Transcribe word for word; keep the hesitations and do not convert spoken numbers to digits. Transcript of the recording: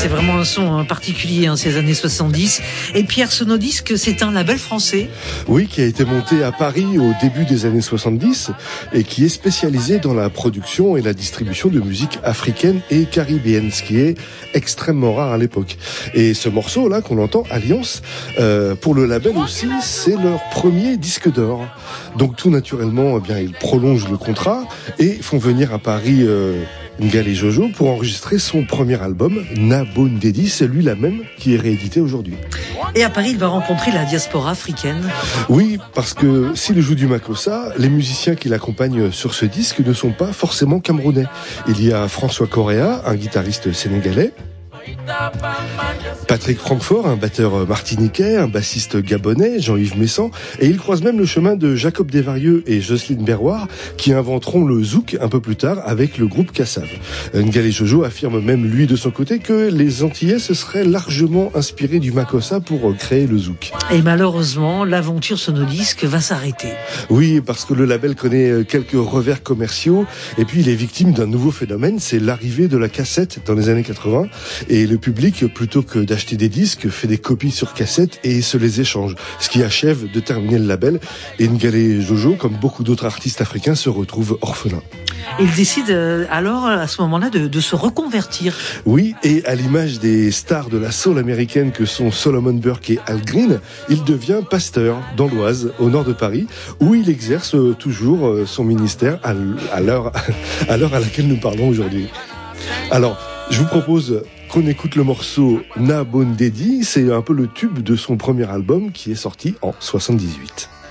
c'est vraiment un son hein, particulier, hein, ces années soixante-dix. Et Pierre Sonodisque, c'est un label français. Oui, qui a été monté à Paris au début des années soixante-dix et qui est spécialisé dans la production et la distribution de musique africaine et caribéenne, ce qui est extrêmement rare à l'époque. Et ce morceau-là qu'on entend, Alliance, euh, pour le label aussi, c'est leur premier disque d'or. Donc tout naturellement, eh bien, ils prolongent le contrat et font venir à Paris euh, Ngalé Jojo pour enregistrer son premier album, Nabo Ndedi, c'est lui-là même qui est réédité aujourd'hui. Et à Paris, il va rencontrer la diaspora africaine. Oui, parce que s'il joue du makossa, les musiciens qui l'accompagnent sur ce disque ne sont pas forcément camerounais. Il y a François Correa, un guitariste sénégalais, Patrick Francfort, un batteur martiniquais, un bassiste gabonais, Jean-Yves Messan, et il croise même le chemin de Jacob Desvarieux et Jocelyne Berroir, qui inventeront le zouk un peu plus tard avec le groupe Kassav. Ngalé Jojo affirme même, lui, de son côté, que les Antillais se seraient largement inspirés du makossa pour créer le zouk. Et malheureusement, l'aventure Sonodisque va s'arrêter. Oui, parce que le label connaît quelques revers commerciaux, et puis il est victime d'un nouveau phénomène, c'est l'arrivée de la cassette dans les années quatre-vingts, et le public, plutôt que d'acheter des disques, fait des copies sur cassette et se les échange, ce qui achève de terminer le label. Et Ngalé Jojo, comme beaucoup d'autres artistes africains, se retrouve orphelin. Il décide alors, à ce moment-là, de, de se reconvertir. Oui, et à l'image des stars de la soul américaine que sont Solomon Burke et Al Green, il devient pasteur dans l'Oise, au nord de Paris, où il exerce toujours son ministère à l'heure à l'heure à laquelle nous parlons aujourd'hui. Alors, je vous propose qu'on écoute le morceau Nabo Ndedi, c'est un peu le tube de son premier album qui est sorti en soixante-dix-huit.